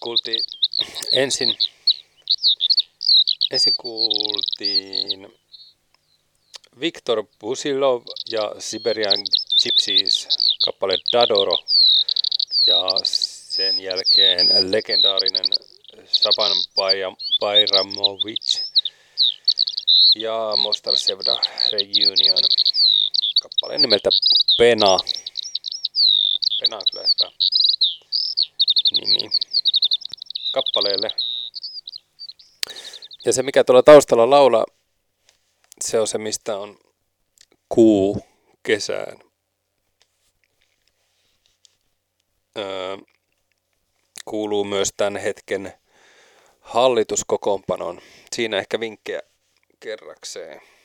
kuultiin ensin kuultiin Viktor Busilov ja Siberian Gypsies kappale Dadoro ja sen jälkeen legendaarinen Shaban Bayramovic ja Mostar Sevda Reunion kappaleen nimeltä Pena. Pena on kyllä hyvä nimi kappaleelle. Ja se mikä tuolla taustalla laulaa, se on se mistä on kuu kesään. Kuuluu myös tämän hetken hallituskokoonpanoon. Siinä ehkä vinkkejä kerrakseen.